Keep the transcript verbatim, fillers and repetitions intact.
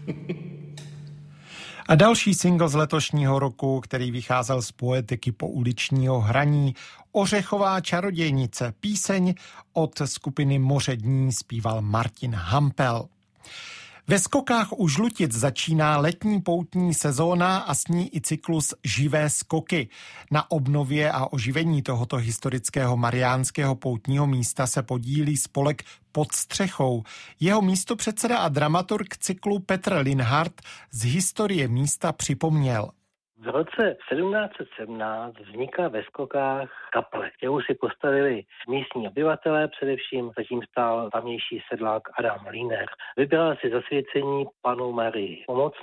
A další single z letošního roku, který vycházel z poetiky pouličního hraní, Ořechová čarodějnice. Píseň od skupiny Moře dní zpíval Martin Hampel. Ve skokách u Žlutic začíná letní poutní sezóna a s ní i cyklus Živé skoky. Na obnově a oživení tohoto historického mariánského poutního místa se podílí spolek Pod střechou. Jeho místopředseda a dramaturg cyklu Petr Linhart z historie místa připomněl. V roce sedmnáct set sedmnáct vznikla ve Skokách kaple, kterou si postavili místní obyvatelé, především zatím stál tamnější sedlák Adam Líner. Vybral si zasvěcení Panu Marii Pomocné